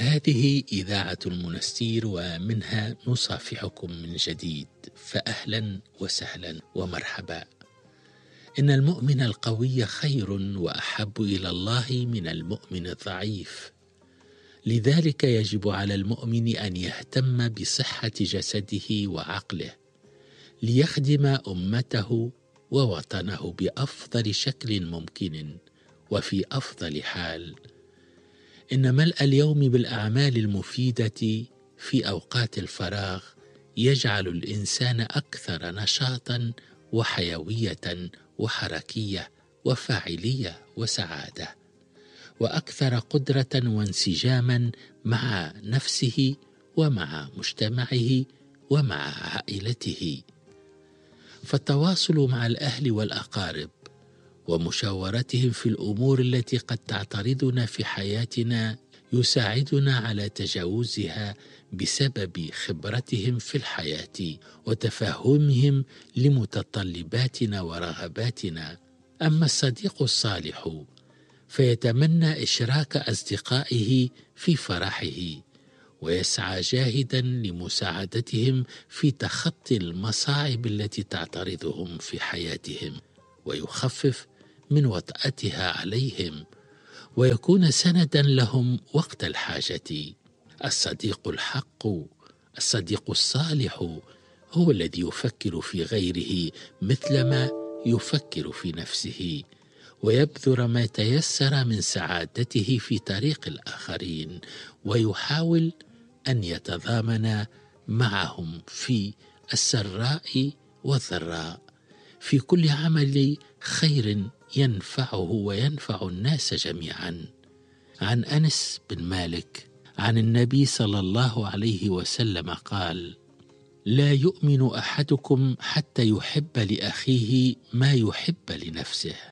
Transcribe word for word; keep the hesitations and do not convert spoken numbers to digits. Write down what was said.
هذه إذاعة المنستير ومنها نصافحكم من جديد، فأهلا وسهلا ومرحبا. إن المؤمن القوي خير وأحب إلى الله من المؤمن الضعيف، لذلك يجب على المؤمن أن يهتم بصحة جسده وعقله ليخدم أمته ووطنه بأفضل شكل ممكن وفي أفضل حال. إن ملء اليوم بالأعمال المفيدة في أوقات الفراغ يجعل الإنسان أكثر نشاطا وحيوية وحركية وفاعلية وسعادة، وأكثر قدرة وانسجاما مع نفسه ومع مجتمعه ومع عائلته. فالتواصل مع الأهل والأقارب ومشاورتهم في الأمور التي قد تعترضنا في حياتنا يساعدنا على تجاوزها بسبب خبرتهم في الحياة وتفهمهم لمتطلباتنا ورغباتنا. أما الصديق الصالح فيتمنى إشراك أصدقائه في فرحه ويسعى جاهدا لمساعدتهم في تخطي المصاعب التي تعترضهم في حياتهم، ويخفف من وطأتها عليهم ويكون سندا لهم وقت الحاجة. الصديق الحق، الصديق الصالح، هو الذي يفكر في غيره مثلما يفكر في نفسه، ويبذر ما تيسر من سعادته في طريق الآخرين، ويحاول أن يتضامن معهم في السراء والضراء، في كل عمل خير ينفعه وينفع الناس جميعا. عن أنس بن مالك عن النبي صلى الله عليه وسلم قال: لا يؤمن أحدكم حتى يحب لأخيه ما يحب لنفسه.